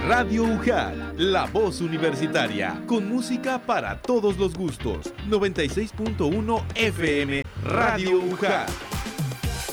Radio UJAT, la voz universitaria, con música para todos los gustos. 96.1 FM, Radio UJAT.